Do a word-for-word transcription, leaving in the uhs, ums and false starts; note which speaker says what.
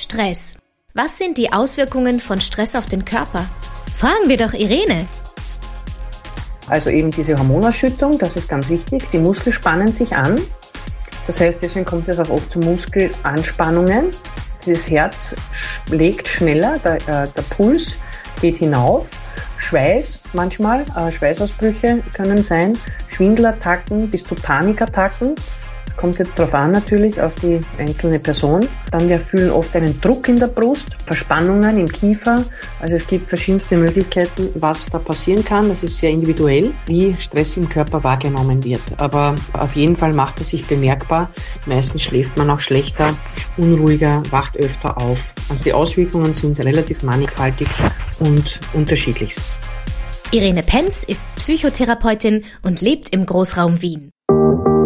Speaker 1: Stress. Was sind die Auswirkungen von Stress auf den Körper? Fragen wir doch Irene.
Speaker 2: Also eben diese Hormonausschüttung, das ist ganz wichtig. Die Muskeln spannen sich an. Das heißt, deswegen kommt es auch oft zu Muskelanspannungen. Das Herz schlägt schneller, der, äh, der Puls geht hinauf. Schweiß manchmal, äh, Schweißausbrüche können sein, Schwindelattacken bis zu Panikattacken. Kommt jetzt drauf an natürlich, auf die einzelne Person. Dann wir fühlen oft einen Druck in der Brust, Verspannungen im Kiefer. Also es gibt verschiedenste Möglichkeiten, was da passieren kann. Das ist sehr individuell, wie Stress im Körper wahrgenommen wird. Aber auf jeden Fall macht es sich bemerkbar. Meistens schläft man auch schlechter, unruhiger, wacht öfter auf. Also die Auswirkungen sind relativ mannigfaltig und unterschiedlich.
Speaker 1: Irene Penz ist Psychotherapeutin und lebt im Großraum Wien.